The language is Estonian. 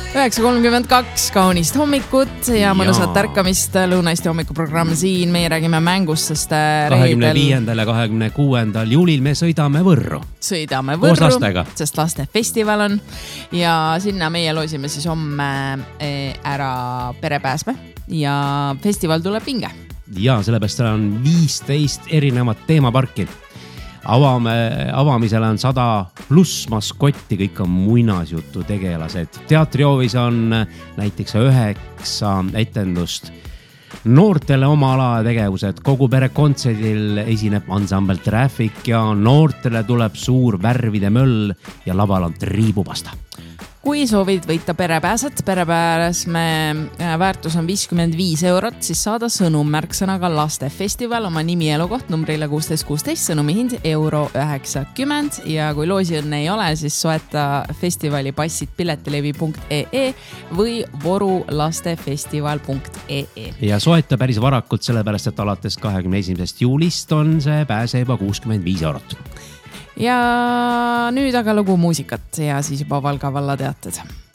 9:32 kaunist hommikut ja mõnusat ärkamist. Lõuna-Eesti hommikuprogramm siin. Meie räägime mängust, sest 25. ja 26. juulil me sõidame Võrru. Sõidame Võrru, sest lastefestival on. Ja sinna meie loosime siis homme ära perepääsme ja festival tuleb vinge. Ja sellepärast on 15 erinevat teemaparki. Avamisel on 100+ maskotti, kõik on muinasjutu tegelased. Teatrihoovis on näiteks 9 etendust. Noortele oma ala tegevused, kogu pere kontserdil esineb ansambel Traffic ja noortele tuleb suur värvide möll ja laval on triibupasta. Kui soovid võita perepääset, perepääsme väärtus on 55 €, siis saada sõnum märksõnaga lastefestival, oma nimi elukoht numbrile 1616, sõnumi hind €90 ja kui loosiõnne ei ole, siis soeta festivali passid piletilevi.ee või vorulastefestival.ee. Ja soeta päris varakult, sellepärast et alates 21. juulist on see pääse juba 65 €. Ja nüüd aga lugu muusikat ja siis juba Valga valla teated.